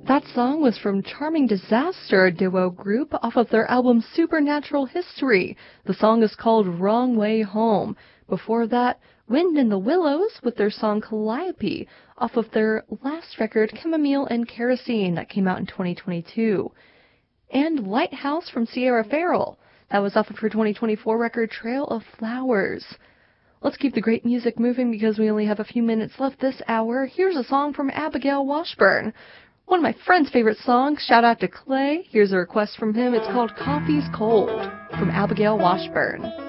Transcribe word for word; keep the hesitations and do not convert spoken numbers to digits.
That song was from Charming Disaster, a duo group, off of their album Supernatural History. The song is called Wrong Way Home. Before that, Wind in the Willows with their song Calliope, off of their last record, Chamomile and Kerosene, that came out in twenty twenty-two. And Lighthouse from Sierra Farrell. That was off of her twenty twenty-four record, Trail of Flowers. Let's keep the great music moving because we only have a few minutes left this hour. Here's a song from Abigail Washburn. One of my friend's favorite songs. Shout out to Clay. Here's a request from him. It's called Coffee's Cold from Abigail Washburn.